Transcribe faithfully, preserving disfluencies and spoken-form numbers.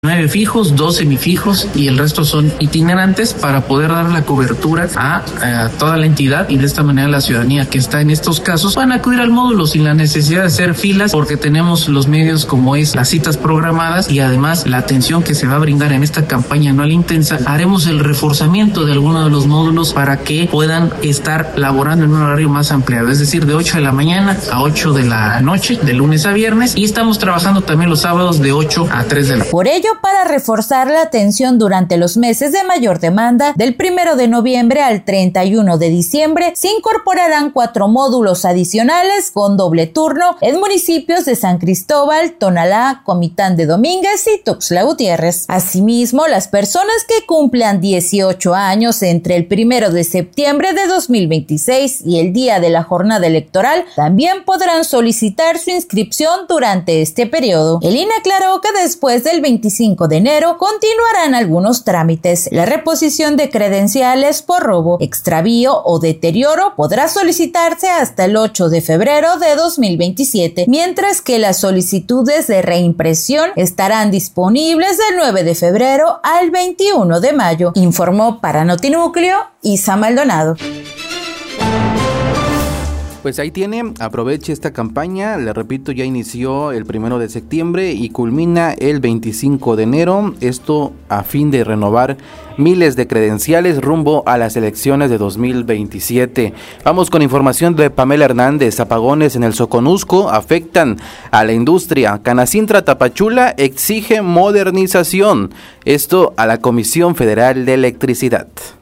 Nueve fijos, dos semifijos y el resto son itinerantes para poder dar la cobertura a, a toda la entidad, y de esta manera la ciudadanía que está en estos casos van a acudir al módulo sin la necesidad de hacer filas, porque tenemos los medios como es las citas programadas y además la atención que se va a brindar en esta campaña anual intensa. Haremos el reforzamiento de algunos de los módulos para que puedan estar laborando en un horario más ampliado, es decir, de ocho de la mañana a ocho de la noche, de lunes a viernes, y estamos trabajando también los sábados de ocho a tres de la noche. Por ello, para reforzar la atención durante los meses de mayor demanda, del primero de noviembre al treinta y uno de diciembre, se incorporarán cuatro módulos adicionales con doble turno en municipios de San Cristóbal, Tonalá, Comitán de Domínguez y Tuxtla Gutiérrez. Asimismo, las personas que cumplan dieciocho años entre el primero de septiembre de dos mil veintiséis y el día de la jornada electoral también podrán solicitar su inscripción durante este periodo. El I N E aclaró que después del veinticinco de enero continuarán algunos trámites. La reposición de credenciales por robo, extravío o deterioro podrá solicitarse hasta el ocho de febrero de dos mil veintisiete, mientras que las solicitudes de reimpresión estarán disponibles del nueve de febrero al veintiuno de mayo, informó para Notinúcleo Isa Maldonado. Pues ahí tiene, aproveche esta campaña, le repito, ya inició el primero de septiembre y culmina el veinticinco de enero, esto a fin de renovar miles de credenciales rumbo a las elecciones de dos mil veintisiete. Vamos con información de Pamela Hernández. Apagones en el Soconusco afectan a la industria. Canacintra Tapachula exige modernización, esto a la Comisión Federal de Electricidad.